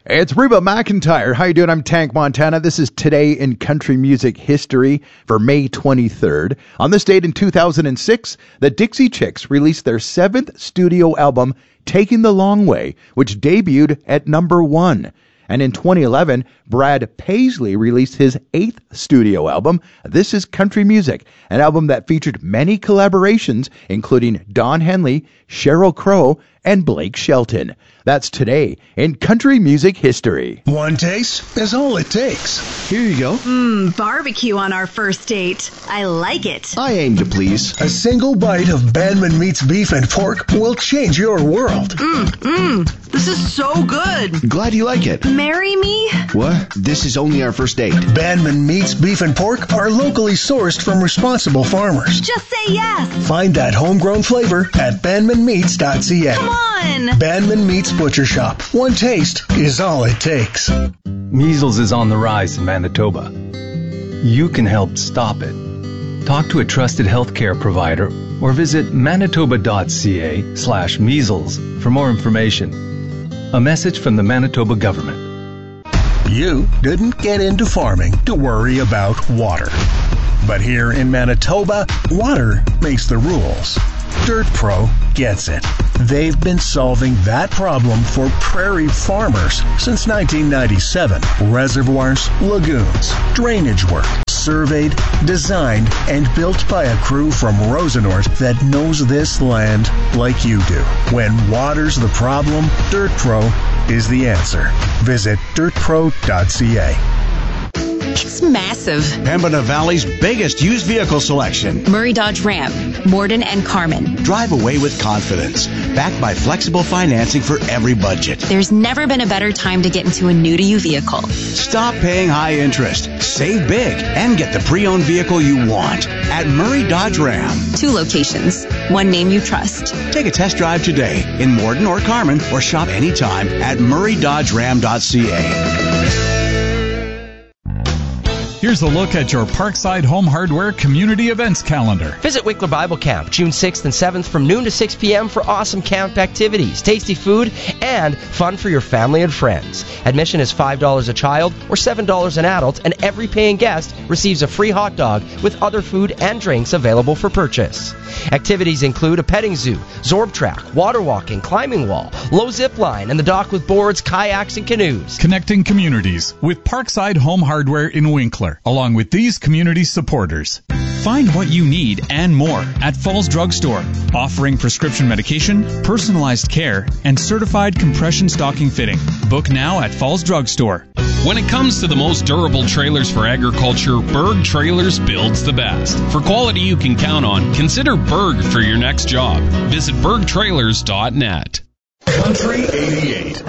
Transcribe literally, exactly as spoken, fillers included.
It's Reba McEntire. How you doing? I'm Tank Montana. This is Today in Country Music History for May twenty-third. On this date in two thousand six, the Dixie Chicks released their seventh studio album, Taking the Long Way, which debuted at number one. And in twenty eleven, Brad Paisley released his eighth studio album, This is Country Music, an album that featured many collaborations, including Don Henley, Sheryl Crow, and Blake Shelton. That's Today in Country Music History. One taste is all it takes. Here you go. Mmm, barbecue on our first date. I like it. I aim to please. A single bite of Bandman Meats Beef and Pork will change your world. Mmm, mmm, this is so good. Glad you like it. Marry me? What? This is only our first date. Bandman Meats Beef and Pork are locally sourced from responsible farmers. Just say yes. Find that homegrown flavor at bandman meats dot c a. Come on. Bandman Meats Butcher Shop. One taste is all it takes. Measles is on the rise in Manitoba. You can help stop it. Talk to a trusted healthcare provider or visit manitoba dot c a slash measles for more information. A message from the Manitoba government. You didn't get into farming to worry about water. But here in Manitoba, water makes the rules. Dirt Pro gets it. They've been solving that problem for prairie farmers since nineteen ninety-seven. Reservoirs, lagoons, drainage work, surveyed, designed, and built by a crew from Rosenort that knows this land like you do. When water's the problem, Dirt Pro is the answer. Visit dirt pro dot c a. It's massive. Pembina Valley's biggest used vehicle selection. Murray Dodge Ram, Morden and Carmen. Drive away with confidence. Backed by flexible financing for every budget. There's never been a better time to get into a new-to-you vehicle. Stop paying high interest. Save big and get the pre-owned vehicle you want at Murray Dodge Ram. Two locations. One name you trust. Take a test drive today in Morden or Carmen or shop anytime at murray dodge ram dot c a. Here's a look at your Parkside Home Hardware Community Events calendar. Visit Winkler Bible Camp, June sixth and seventh from noon to six p.m. for awesome camp activities, tasty food, and fun for your family and friends. Admission is five dollars a child or seven dollars an adult, and every paying guest receives a free hot dog with other food and drinks available for purchase. Activities include a petting zoo, Zorb track, water walking, climbing wall, low zip line, and the dock with boards, kayaks, and canoes. Connecting communities with Parkside Home Hardware in Winkler, along with these community supporters. Find what you need and more at Falls Drug Store, offering prescription medication, personalized care, and certified compression stocking fitting. Book now at Falls Drug Store. When it comes to the most durable trailers for agriculture, Berg Trailers builds the best. For quality you can count on, consider Berg for your next job. Visit berg trailers dot net. Country eighty-eight.